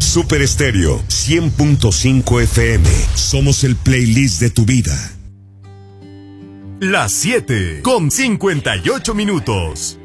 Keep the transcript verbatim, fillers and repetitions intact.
Super Estéreo cien punto cinco F M. Somos el playlist de tu vida. Las siete con cincuenta y ocho minutos.